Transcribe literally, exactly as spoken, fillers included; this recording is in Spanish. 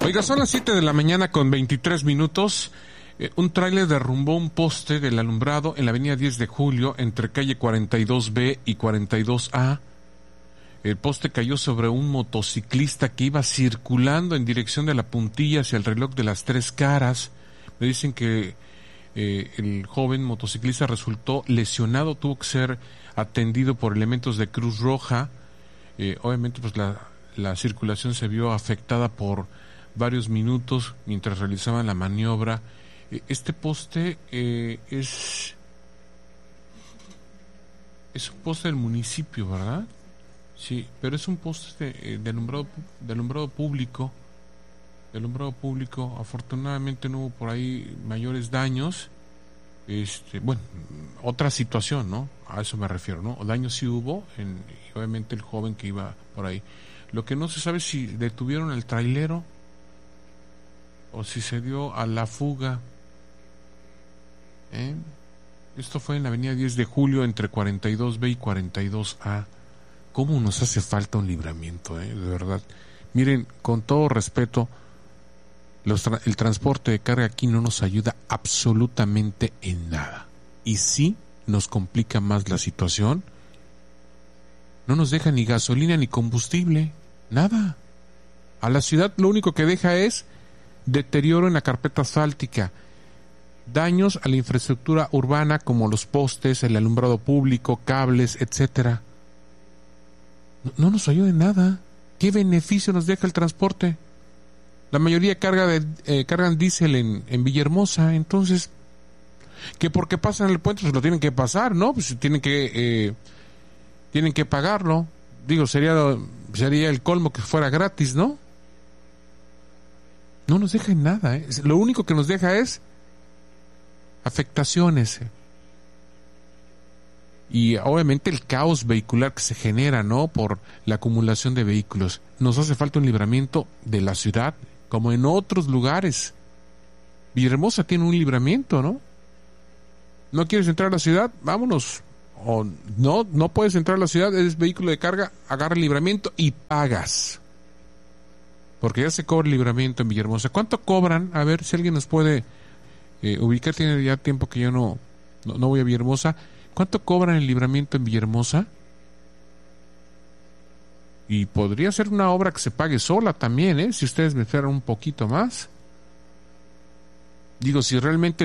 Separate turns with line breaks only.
Oiga, son las siete de la mañana con veintitrés minutos. Eh, un tráiler derrumbó un poste del alumbrado en la avenida diez de julio entre calle cuarenta y dos B y cuarenta y dos A. El poste cayó sobre un motociclista que iba circulando en dirección de la Puntilla hacia el reloj de las Tres Caras. Me dicen que eh, el joven motociclista resultó lesionado, tuvo que ser atendido por elementos de Cruz Roja. Eh, obviamente, pues la, la circulación se vio afectada por varios minutos mientras realizaban la maniobra. Eh, este poste eh, es es un poste del municipio, ¿verdad? Sí, pero es un poste de, de alumbrado de alumbrado público, de alumbrado público. Afortunadamente no hubo por ahí mayores daños. Este, bueno, otra situación, ¿no? A eso me refiero, ¿no? Daños sí hubo, en, y obviamente el joven que iba por ahí. Lo que no se sabe es si detuvieron el trailero o si se dio a la fuga. ¿Eh? Esto fue en la avenida diez de julio entre cuarenta y dos B y cuarenta y dos A. ¿Cómo nos hace falta un libramiento, eh? De verdad. Miren, con todo respeto, los tra- el transporte de carga aquí no nos ayuda absolutamente en nada. Y sí nos complica más la situación. No nos deja ni gasolina ni combustible, nada. A la ciudad lo único que deja es deterioro en la carpeta asfáltica, daños a la infraestructura urbana como los postes, el alumbrado público, cables, etcétera. No, no nos ayuda en nada. ¿Qué beneficio nos deja el transporte? La mayoría carga de, eh, cargan diésel en, en Villahermosa, entonces, que porque pasan el puente, pues lo tienen que pasar, ¿no? Pues tienen que eh, tienen que pagarlo. Digo, sería sería el colmo que fuera gratis, ¿no? No nos deja en nada, ¿eh? Lo único que nos deja es afectaciones. ¿eh? Y obviamente el caos vehicular que se genera, ¿no? Por la acumulación de vehículos. Nos hace falta un libramiento de la ciudad, como en otros lugares. Villahermosa tiene un libramiento, ¿no? ¿No quieres entrar a la ciudad? Vámonos. O no, no puedes entrar a la ciudad, eres vehículo de carga, agarra el libramiento y pagas. Porque ya se cobra el libramiento en Villahermosa. ¿Cuánto cobran? A ver si alguien nos puede eh, ubicar. Tiene ya tiempo que yo no, no, no voy a Villahermosa. ¿Cuánto cobran el libramiento en Villahermosa? Y podría ser una obra que se pague sola también, ¿eh? Si ustedes me esperan un poquito más. Digo, si realmente